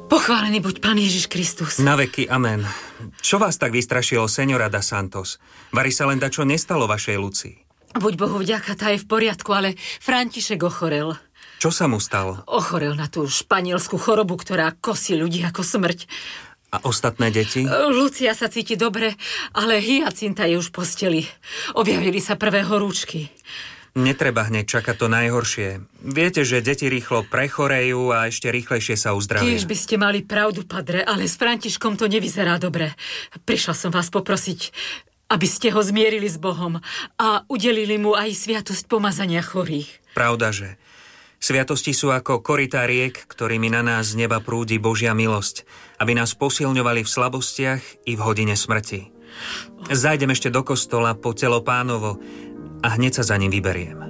Pochválený buď Pán Ježiš Kristus. Na veky, amen. Čo vás tak vystrašilo, señora da Santos? Vari sa len dačo nestalo vašej Lucii? Buď Bohu vďaka, tá je v poriadku, ale František ochorel. Čo sa mu stalo? Ochorel na tú španielskú chorobu, ktorá kosí ľudí ako smrť. A ostatné deti? Lucia sa cíti dobre, ale Hyacinta je už v posteli. Objavili sa prvé horúčky. Netreba hneď čakať to najhoršie. Viete, že deti rýchlo prechorejú a ešte rýchlejšie sa uzdravia. Tiež by ste mali pravdu, padre, ale s Františkom to nevyzerá dobre. Prišla som vás poprosiť, aby ste ho zmierili s Bohom a udelili mu aj sviatosť pomazania chorých. Pravdaže. Sviatosti sú ako korytá riek, ktorými na nás z neba prúdi Božia milosť, aby nás posilňovali v slabostiach i v hodine smrti. Zájdem ešte do kostola po telo Pánovo a hneď sa za ním vyberiem.